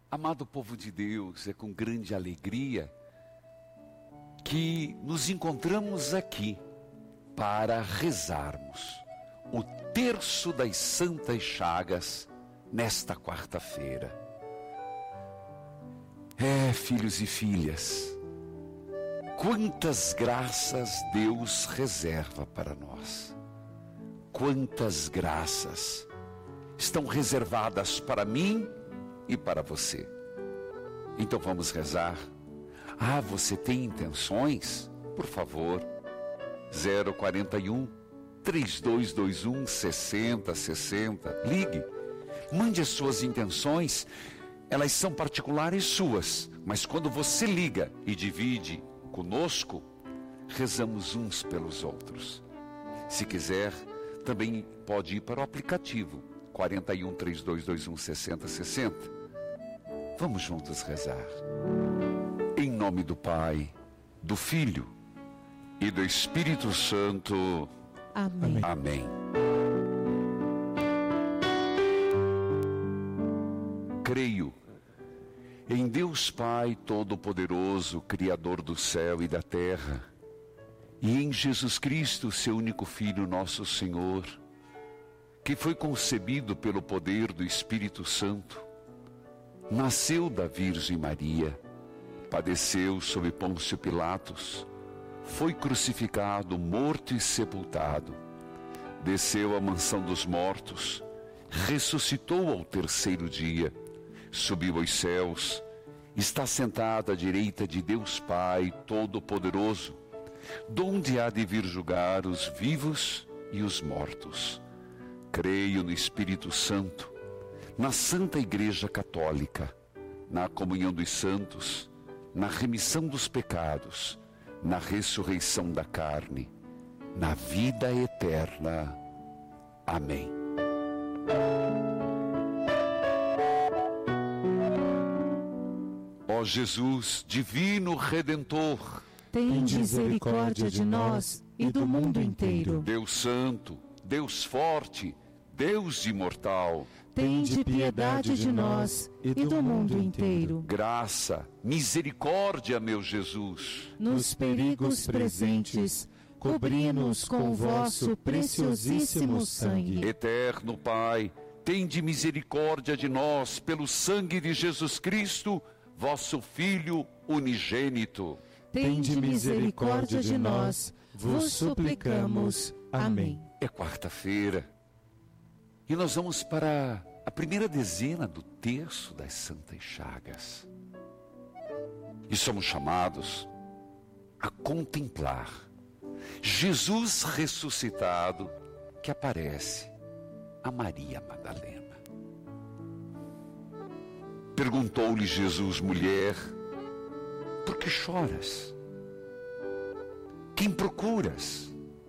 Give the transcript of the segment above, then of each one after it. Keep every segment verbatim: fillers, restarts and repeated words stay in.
Amado povo de Deus, é com grande alegria que nos encontramos aqui para rezarmos o terço das Santas Chagas nesta quarta-feira. É, filhos e filhas, quantas graças Deus reserva para nós. Quantas graças estão reservadas para mim e para você. Então vamos rezar. Ah, você tem intenções? Por favor, zero quarenta e um, trinta e dois vinte e um, sessenta, sessenta. Ligue, mande as suas intenções. Elas são particulares suas, mas quando você liga e divide conosco, rezamos uns pelos outros. Se quiser, também pode ir para o aplicativo quarenta e um, trinta e dois vinte e um, sessenta, sessenta. Vamos juntos rezar. Em nome do Pai, do Filho e do Espírito Santo. Amém. Amém. Creio em Deus Pai Todo-Poderoso, Criador do céu e da terra, e em Jesus Cristo, seu único Filho, nosso Senhor, que foi concebido pelo poder do Espírito Santo, nasceu da Virgem Maria, padeceu sob Pôncio Pilatos, foi crucificado, morto e sepultado, desceu à mansão dos mortos, ressuscitou ao terceiro dia, subiu aos céus, está sentado à direita de Deus Pai Todo-Poderoso, donde há de vir julgar os vivos e os mortos. Creio no Espírito Santo, na Santa Igreja Católica, na comunhão dos santos, na remissão dos pecados, na ressurreição da carne, na vida eterna. Amém. Ó Jesus, divino Redentor, tende misericórdia de nós e do mundo inteiro. Deus Santo, Deus Forte, Deus imortal, tende piedade de nós e do mundo inteiro. Graça, misericórdia, meu Jesus. Nos perigos presentes, cobri-nos com o vosso preciosíssimo sangue. Eterno Pai, tende misericórdia de nós pelo sangue de Jesus Cristo, vosso Filho unigênito. Tende misericórdia de nós, vos suplicamos. Amém. É quarta-feira e nós vamos para a primeira dezena do terço das Santas Chagas. E somos chamados a contemplar Jesus ressuscitado que aparece a Maria Madalena. Perguntou-lhe Jesus: mulher, por que choras? Quem procuras?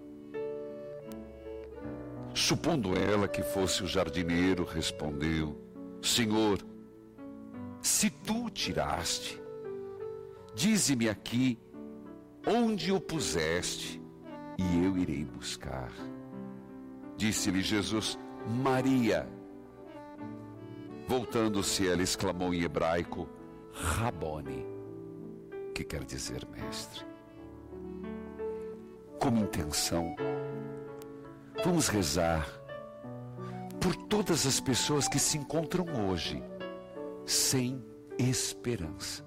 Supondo ela que fosse o jardineiro, respondeu: Senhor, se tu o tiraste, dize-me aqui onde o puseste, e eu irei buscar. Disse-lhe Jesus: Maria. Voltando-se, ela exclamou em hebraico: Rabone, que quer dizer mestre. Como intenção, vamos rezar por todas as pessoas que se encontram hoje sem esperança,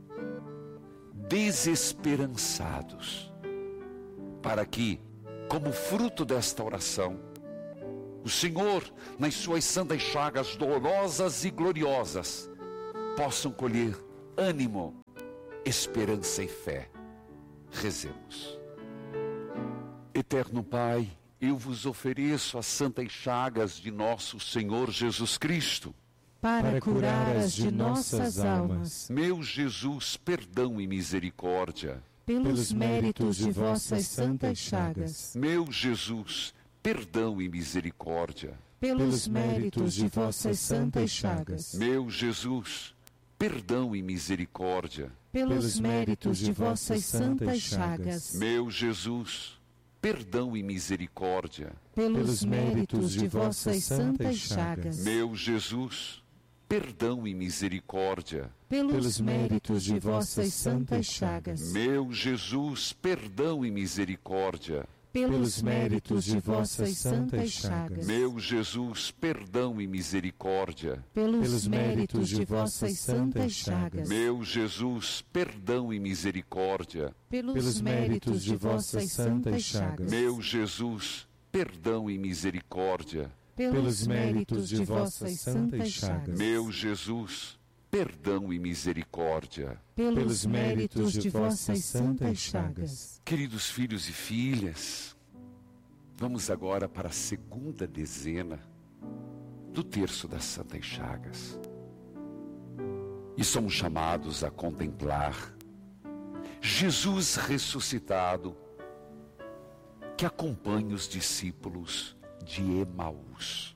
desesperançados, para que, como fruto desta oração, o Senhor, nas suas santas chagas dolorosas e gloriosas, possam colher ânimo, esperança e fé. Rezemos. Eterno Pai, eu vos ofereço as santas chagas de nosso Senhor Jesus Cristo, para curar as de nossas almas. Meu Jesus, perdão e misericórdia, pelos méritos de vossas santas chagas. Meu Jesus, perdão e misericórdia, pelos méritos de vossas santas chagas. Meu Jesus, perdão e misericórdia, pelos méritos de vossas santas chagas. Meu Jesus, perdão e misericórdia, pelos méritos de vossas santas chagas. Meu Jesus, perdão e misericórdia. Pelos méritos de vossas santas chagas. Meu Jesus, perdão e misericórdia. Pelos méritos de vossas santas chagas. Meu Jesus, perdão e misericórdia. Pelos méritos de vossas santas chagas. Meu Jesus, perdão e misericórdia. Pelos méritos de vossas santas chagas. Meu Jesus, perdão e misericórdia. Pelos méritos de vossas santas chagas. Meu Jesus, perdão e misericórdia. Pelos méritos de vossas santas chagas. Queridos filhos e filhas, vamos agora para a segunda dezena do terço das Santas Chagas. E somos chamados a contemplar Jesus ressuscitado, que acompanha os discípulos de Emaús.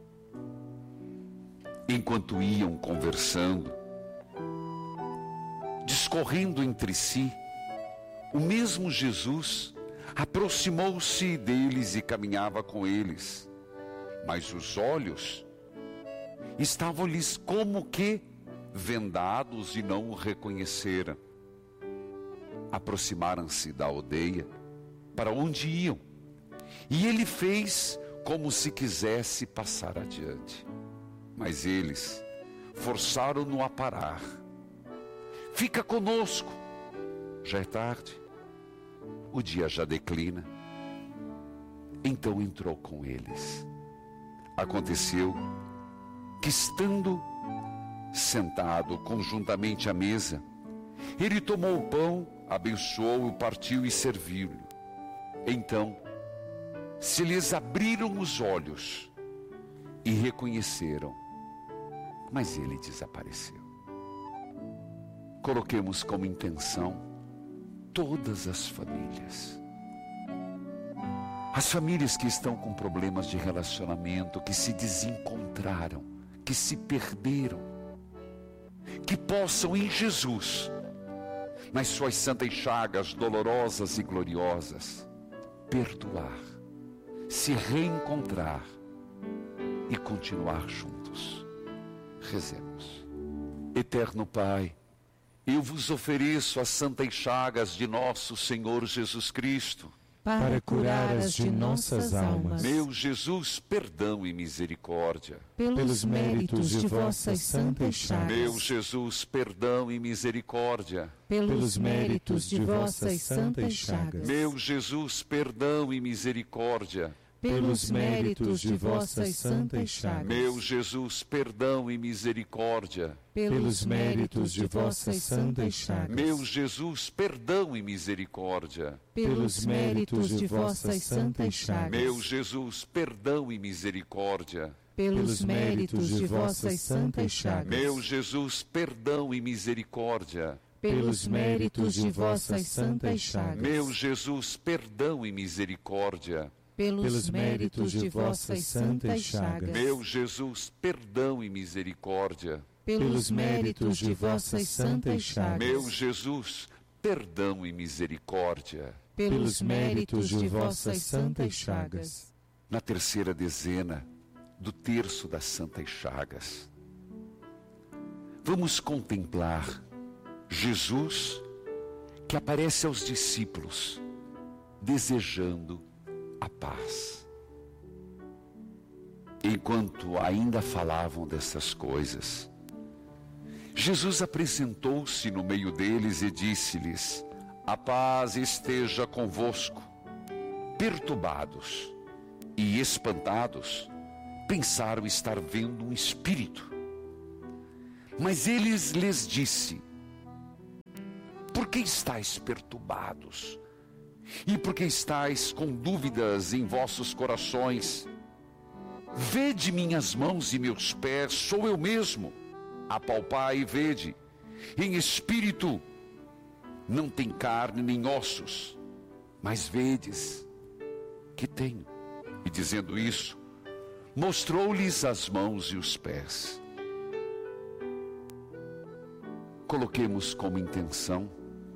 Enquanto iam conversando, discorrendo entre si, o mesmo Jesus aproximou-se deles e caminhava com eles, mas os olhos estavam-lhes como que vendados e não o reconheceram. Aproximaram-se da aldeia para onde iam, e ele fez como se quisesse passar adiante. Mas eles forçaram-no a parar. Fica conosco, já é tarde, o dia já declina. Então entrou com eles. Aconteceu que, estando sentado conjuntamente à mesa, ele tomou o pão, abençoou, partiu e serviu-lhe. Então se lhes abriram os olhos e reconheceram, mas ele desapareceu. Coloquemos como intenção todas as famílias. As famílias que estão com problemas de relacionamento, que se desencontraram, que se perderam, que possam em Jesus, nas suas santas chagas dolorosas e gloriosas, perdoar, se reencontrar e continuar juntos. Rezemos. Eterno Pai, eu vos ofereço as santas chagas de nosso Senhor Jesus Cristo, para curar as de nossas almas. Meu Jesus, perdão e misericórdia. Pelos méritos de vossas santas chagas. Meu Jesus, perdão e misericórdia. Pelos méritos de vossas santas chagas. Meu Jesus, perdão e misericórdia. Pelos méritos de vossas santas chagas. Meu Jesus, perdão e misericórdia. Pelos méritos de vossas santas chagas. Meu Jesus, perdão e misericórdia. Pelos méritos de vossas santas chagas. Meu Jesus, perdão e misericórdia. Pelos méritos de vossas santas chagas. Meu Jesus, perdão e misericórdia. Pelos méritos de vossas santas chagas. Meu Jesus, perdão e misericórdia. Pelos méritos de vossas santas chagas. Meu Jesus, perdão e misericórdia. Pelos méritos de vossas santas chagas. Meu Jesus, perdão e misericórdia. Pelos méritos de vossas santas chagas. Na terceira dezena do terço das Santas Chagas, vamos contemplar Jesus que aparece aos discípulos desejando a paz. Enquanto ainda falavam dessas coisas, Jesus apresentou-se no meio deles e disse-lhes: a paz esteja convosco. Perturbados e espantados, pensaram estar vendo um espírito. Mas ele lhes disse: por que estáis perturbados? E por que estáis com dúvidas em vossos corações? Vede minhas mãos e meus pés, sou eu mesmo. Apalpai e vede. Em espírito não tem carne nem ossos, mas vedes que tenho. E dizendo isso, mostrou-lhes as mãos e os pés. Coloquemos como intenção,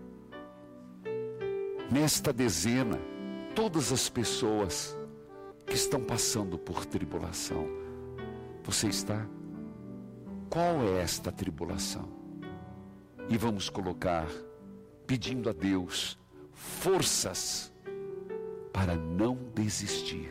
nesta dezena, todas as pessoas que estão passando por tribulação. Você está? qual é esta tribulação. E vamos colocar, pedindo a Deus, forças para não desistir.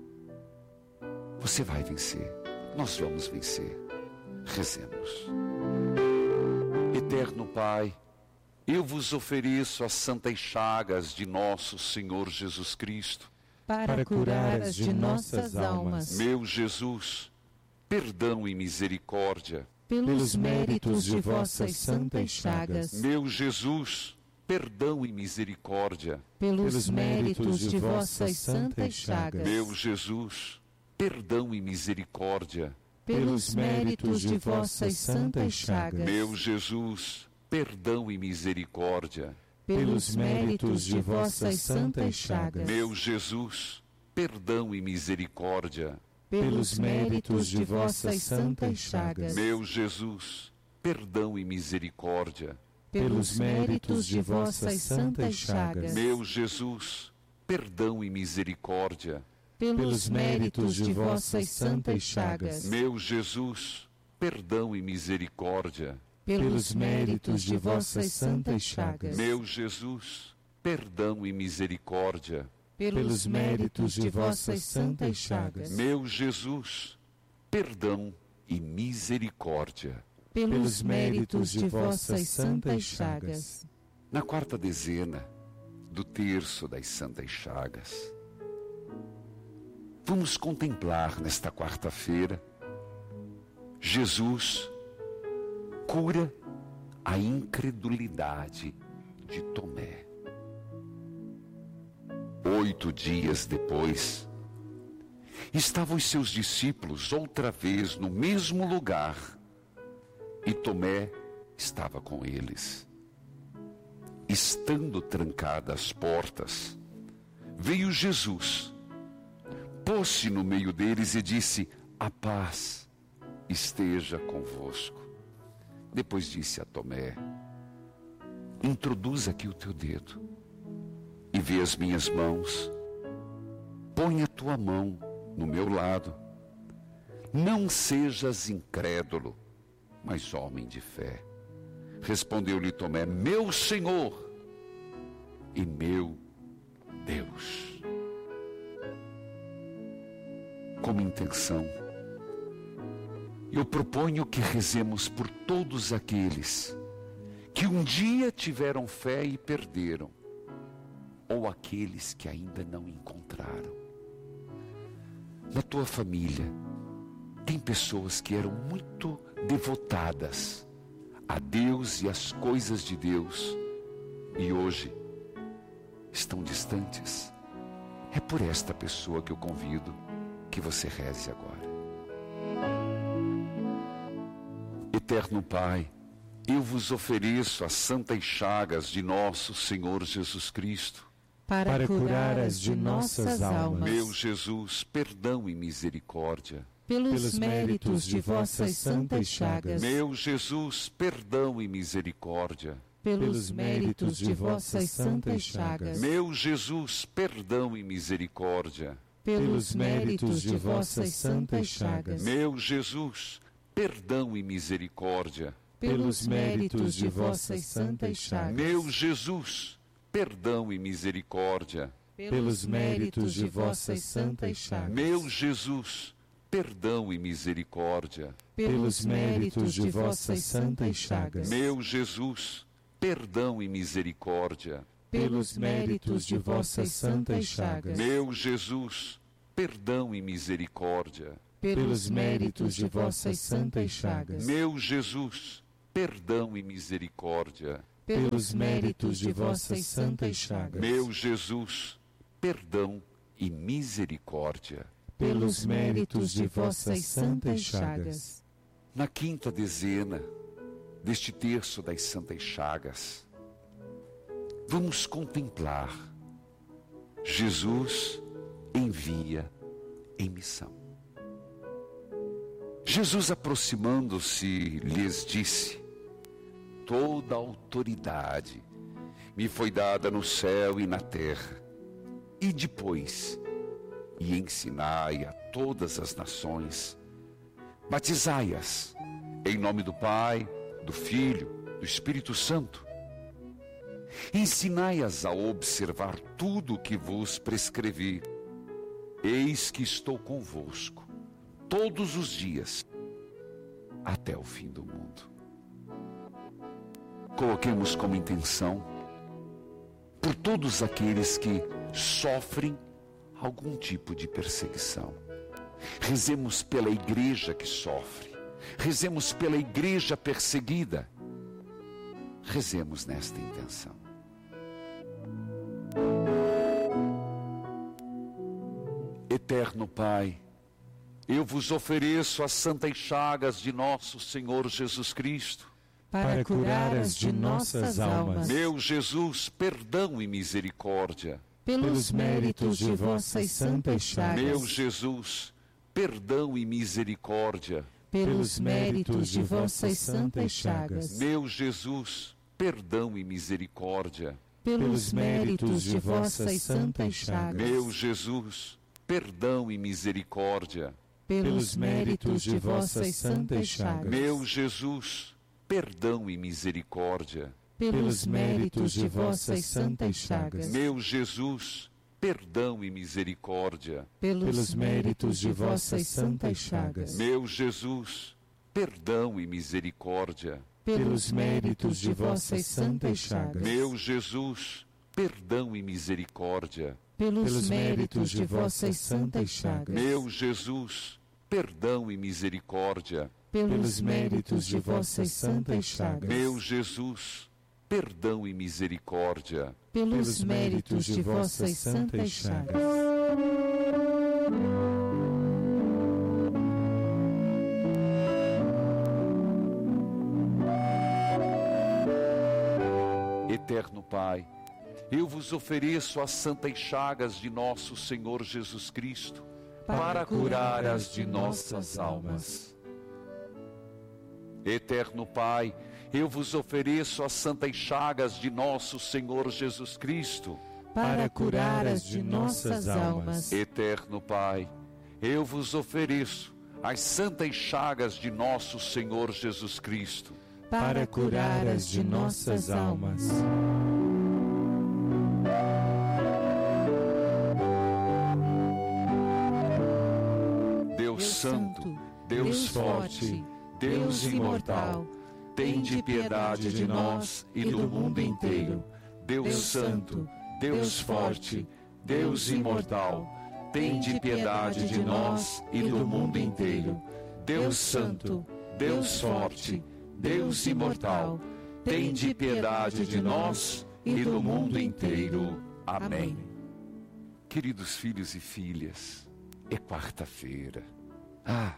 Você vai vencer, nós vamos vencer. Rezemos. Eterno Pai, eu vos ofereço as santas chagas de nosso Senhor Jesus Cristo, para curar as de nossas almas. Meu Jesus, perdão e misericórdia. Pelos méritos de vossas santas chagas. Meu Jesus, perdão e misericórdia. Pelos méritos de vossas santas chagas. Meu Jesus, perdão e misericórdia. Pelos méritos de vossas santas chagas. Meu Jesus, perdão e misericórdia. Pelos méritos de vossas santas chagas. Meu Jesus, perdão e misericórdia. Pelos méritos de vossas santas chagas. Meu Jesus, perdão e misericórdia. Pelos méritos de vossas santas chagas. Meu Jesus, perdão e misericórdia. Pelos méritos de vossas santas chagas. Meu Jesus, perdão e misericórdia. Pelos méritos de vossas santas chagas. Meu Jesus, perdão e misericórdia. Pelos méritos de vossas santas chagas. Meu Jesus, perdão e misericórdia. Pelos méritos de vossas santas chagas. Na quarta dezena do terço das santas chagas, vamos contemplar nesta quarta-feira, Jesus cura a incredulidade de Tomé. Oito dias depois, estavam os seus discípulos outra vez no mesmo lugar e Tomé estava com eles. Estando trancadas as portas, veio Jesus, pôs-se no meio deles e disse: a paz esteja convosco. Depois disse a Tomé: introduz aqui o teu dedo e vê as minhas mãos. Põe a tua mão no meu lado. Não sejas incrédulo, mas homem de fé. Respondeu-lhe Tomé: meu Senhor e meu Deus. Como intenção, eu proponho que rezemos por todos aqueles que um dia tiveram fé e perderam, ou aqueles que ainda não encontraram. Na tua família, tem pessoas que eram muito devotadas a Deus e às coisas de Deus, e hoje estão distantes. É por esta pessoa que eu convido que você reze agora. Eterno Pai, eu vos ofereço as santas chagas de nosso Senhor Jesus Cristo, para, para curar as de nossas almas. Meu Jesus, perdão e misericórdia. Pelos, pelos méritos de vossas santas chagas. Meu Jesus, perdão e misericórdia. Pelos méritos de vossas santas chagas. Meu Jesus, perdão e misericórdia. Pelos méritos de vossas santas chagas. Meu Jesus, perdão e misericórdia. Pelos méritos de vossas santas chagas. Meu Jesus, perdão e misericórdia. Pelos méritos de vossas santas chagas. Meu Jesus, perdão e misericórdia. Pelos méritos de vossas santas chagas. Meu Jesus, perdão e misericórdia. Pelos méritos de vossas santas chagas. Meu Jesus, perdão e misericórdia. Pelos méritos de vossas santas chagas. Meu Jesus, perdão e misericórdia. Pelos méritos de vossas santas chagas. Meu Jesus, perdão e misericórdia. Pelos méritos de vossas santas chagas. Na quinta dezena deste terço das santas chagas, vamos contemplar Jesus envia em missão. Jesus, aproximando-se, lhes disse: toda a autoridade me foi dada no céu e na terra. E depois, e ensinai a todas as nações, batizai-as Em nome do Pai, do Filho, do Espírito Santo. Ensinai-as a observar tudo o que vos prescrevi. Eis que estou convosco todos os dias, até o fim do mundo. Coloquemos como intenção por todos aqueles que sofrem algum tipo de perseguição. Rezemos pela igreja que sofre. Rezemos pela igreja perseguida. Rezemos nesta intenção. Eterno Pai, eu vos ofereço as santas chagas de nosso Senhor Jesus Cristo, para curar as de nossas almas. Meu Jesus, perdão e misericórdia. Pelos méritos de vossas santas chagas. Meu Jesus, perdão e misericórdia. Pelos méritos de vossas santas chagas. Meu Jesus, perdão e misericórdia. Pelos méritos de vossas santas chagas. Meu Jesus, perdão e misericórdia. Pelos méritos de vossas santas chagas. Meu Jesus, perdão e misericórdia. Pelos méritos de vossas santas chagas. Meu Jesus, perdão e misericórdia. Pelos méritos de vossas santas chagas. Meu Jesus, perdão e misericórdia. Pelos méritos de vossas santas chagas. Meu Jesus, perdão e misericórdia. Pelos méritos de vossas santas chagas. Meu Jesus, perdão e misericórdia. Pelos méritos de vossas santas chagas. Meu Jesus, perdão e misericórdia. Pelos méritos de vossas santas chagas. Eterno Pai, eu vos ofereço as santas chagas de nosso Senhor Jesus Cristo, para curar as de nossas almas. Eterno Pai, eu vos ofereço as santas chagas de nosso Senhor Jesus Cristo, para curar as de nossas almas. Eterno Pai, eu vos ofereço as santas chagas de nosso Senhor Jesus Cristo, para curar as de nossas almas. Deus Santo, Deus Forte, Deus Imortal, tende piedade de nós e do mundo inteiro. Deus Santo, Deus Forte, Deus Imortal, tende piedade de nós e do mundo inteiro. Deus Santo, Deus Forte, Deus Imortal, tende piedade de nós e do mundo inteiro. Amém. Queridos filhos e filhas, é quarta-feira. Ah,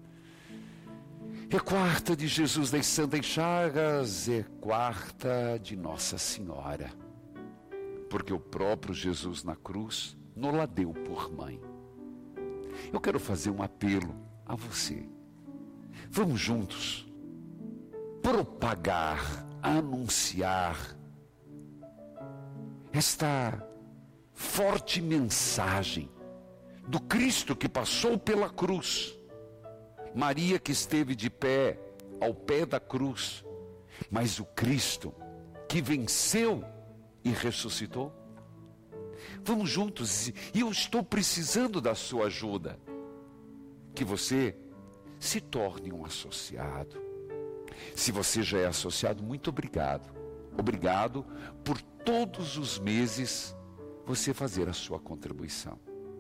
é quarta de Jesus das Santas Chagas, é quarta de Nossa Senhora. Porque o próprio Jesus na cruz nos la deu por mãe. Eu quero fazer um apelo a você. Vamos juntos propagar, anunciar esta forte mensagem do Cristo que passou pela cruz. Maria que esteve de pé ao pé da cruz, mas o Cristo que venceu e ressuscitou. Vamos juntos, e eu estou precisando da sua ajuda. Que você se torne um associado. Se você já é associado, muito obrigado. Obrigado por todos os meses você fazer a sua contribuição.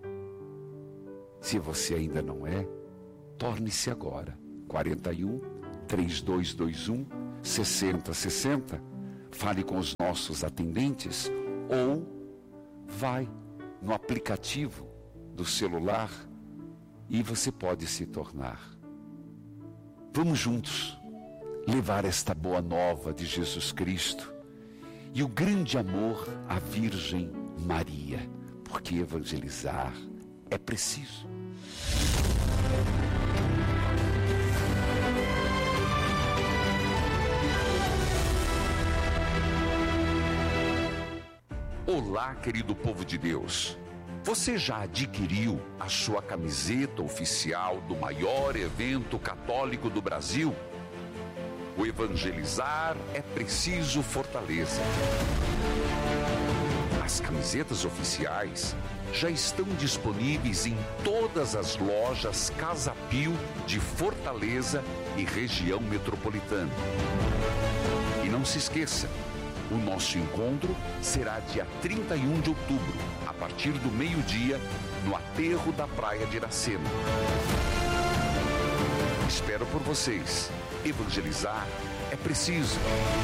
Se você ainda não é, torne-se agora. quarenta e um, três dois dois um, sessenta sessenta. Fale com os nossos atendentes ou vai no aplicativo do celular e você pode se tornar. Vamos juntos levar esta boa nova de Jesus Cristo e o grande amor à Virgem Maria, porque evangelizar é preciso. Olá, querido povo de Deus. Você já adquiriu a sua camiseta oficial do maior evento católico do Brasil? O Evangelizar é Preciso Fortaleza. As camisetas oficiais já estão disponíveis em todas as lojas Casa Pio de Fortaleza e região metropolitana. E não se esqueça, o nosso encontro será dia trinta e um de outubro, a partir do meio-dia, no aterro da Praia de Iracema. Espero por vocês. Evangelizar é preciso.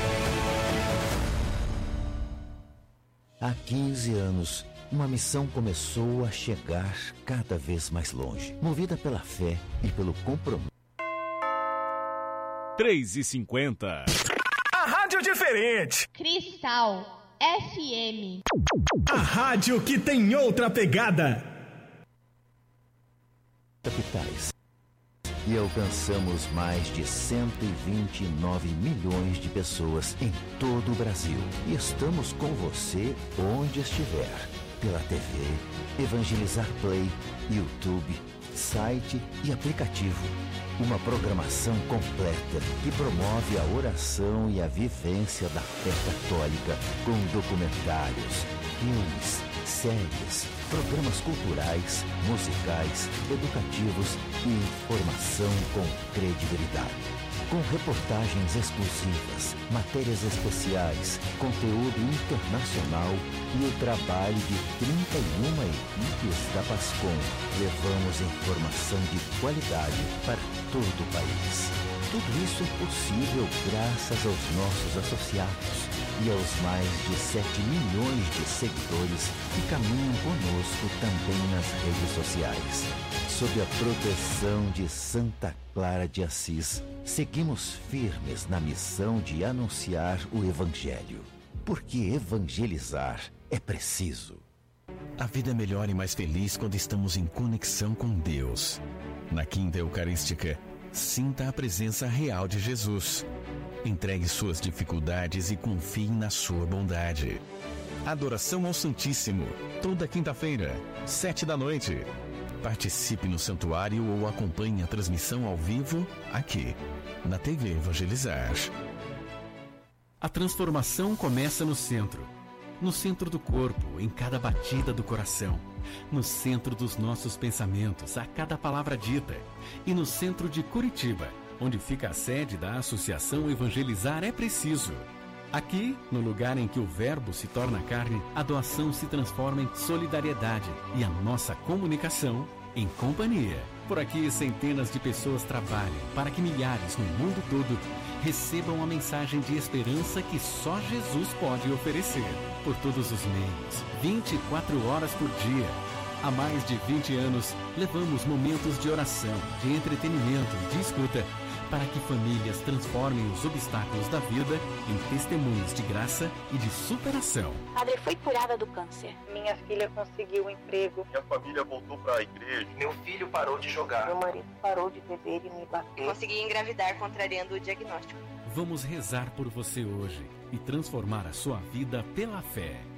Há quinze anos, uma missão começou a chegar cada vez mais longe, movida pela fé e pelo compromisso. três e cinquenta. A rádio diferente. Cristal F M. A rádio que tem outra pegada. Capitais. E alcançamos mais de cento e vinte e nove milhões de pessoas em todo o Brasil. E estamos com você onde estiver. Pela T V, Evangelizar Play, YouTube, site e aplicativo. Uma programação completa que promove a oração e a vivência da fé católica com documentários, filmes, séries, programas culturais, musicais, educativos e informação com credibilidade. Com reportagens exclusivas, matérias especiais, conteúdo internacional e o trabalho de trinta e uma equipes da Pascom, levamos informação de qualidade para todo o país. Tudo isso é possível graças aos nossos associados e aos mais de sete milhões de seguidores que caminham conosco também nas redes sociais. Sob a proteção de Santa Clara de Assis, seguimos firmes na missão de anunciar o Evangelho, porque evangelizar é preciso. A vida é melhor e mais feliz quando estamos em conexão com Deus. Na Quinta Eucarística, sinta a presença real de Jesus. Entregue suas dificuldades e confie na sua bondade. Adoração ao Santíssimo, toda quinta-feira, sete da noite. Participe no santuário ou acompanhe a transmissão ao vivo aqui, na T V Evangelizar. A transformação começa no centro. No centro do corpo, em cada batida do coração. No centro dos nossos pensamentos, a cada palavra dita. E no centro de Curitiba, onde fica a sede da Associação Evangelizar é Preciso. Aqui, no lugar em que o verbo se torna carne, a doação se transforma em solidariedade e a nossa comunicação em companhia. Por aqui, centenas de pessoas trabalham para que milhares no mundo todo recebam a mensagem de esperança que só Jesus pode oferecer. Por todos os meios, vinte e quatro horas por dia. Há mais de vinte anos, levamos momentos de oração, de entretenimento e de escuta para que famílias transformem os obstáculos da vida em testemunhos de graça e de superação. Padre, foi curada do câncer. Minha filha conseguiu um emprego. Minha família voltou para a igreja. Meu filho parou de jogar. Meu marido parou de beber e me bater. Consegui engravidar contrariando o diagnóstico. Vamos rezar por você hoje e transformar a sua vida pela fé.